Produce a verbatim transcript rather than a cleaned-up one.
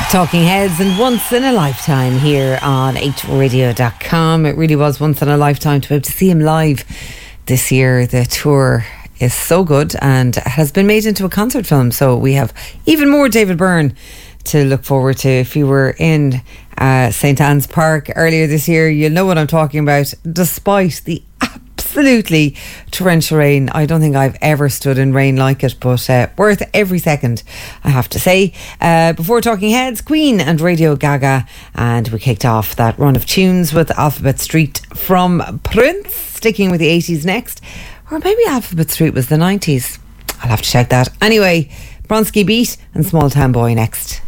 Talking Heads and Once in a Lifetime here on H radio dot com. It really was once in a lifetime to be able to see him live this year. The tour is so good and has been made into a concert film, so we have even more David Byrne to look forward to. If you were in uh, Saint Anne's Park earlier this year, you'll know what I'm talking about. Despite the absolutely torrential rain, I don't think I've ever stood in rain like it, but uh, worth every second, I have to say. Uh, before Talking Heads, Queen and Radio Gaga, and we kicked off that run of tunes with Alphabet Street from Prince, sticking with the eighties next. Or maybe Alphabet Street was the nineties. I'll have to check that. Anyway, Bronski Beat and Small Town Boy next.